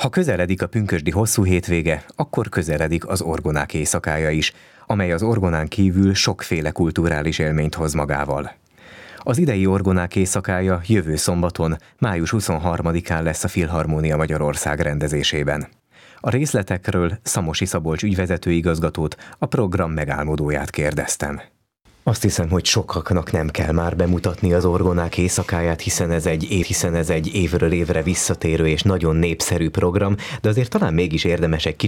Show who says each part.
Speaker 1: Ha közeledik a pünkösdi hosszú hétvége, akkor közeledik az orgonák éjszakája is, amely az orgonán kívül sokféle kulturális élményt hoz magával. Az idei orgonák éjszakája jövő szombaton, május 23-án lesz a Filharmónia Magyarország rendezésében. A részletekről Szamosi Szabolcs ügyvezetőigazgatót, a program megálmodóját kérdeztem. Azt hiszem, hogy sokaknak nem kell már bemutatni az orgonák éjszakáját, hiszen ez egy évről évre visszatérő és nagyon népszerű program, de azért talán mégis érdemes egy kicsit